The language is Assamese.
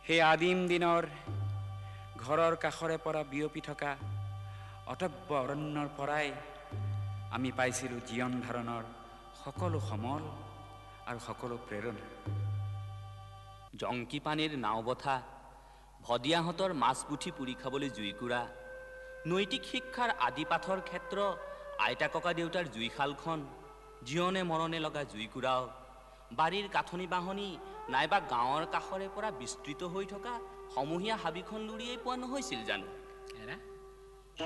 সেই আদিম দিনৰ ঘৰৰ কাষৰে পৰা বিয়পি থকা অটব্য অৰণ্যৰ পৰাই আমি পাইছিলোঁ জীৱন ধাৰণৰ সকলো সমল আৰু সকলো প্ৰেৰণা। জংকী পানীৰ নাও বঠা, ভদিয়াহঁতৰ মাছ পুঠি পুৰি খাবলৈ জুইকুৰা, নৈতিক শিক্ষাৰ আদি পাঠৰ ক্ষেত্ৰ আইতা ককা দেউতাৰ জুইশালখন, জীৱনে মৰণে লগা জুইকুৰাও, বাৰীৰ কাঠনি বাহনি নাইবা গাঁৱৰ কাষৰে পৰা বিস্তৃত হৈ থকা সমূহীয়া হাবিখন লুৰিয়েই পোৱা নহৈছিল জানো?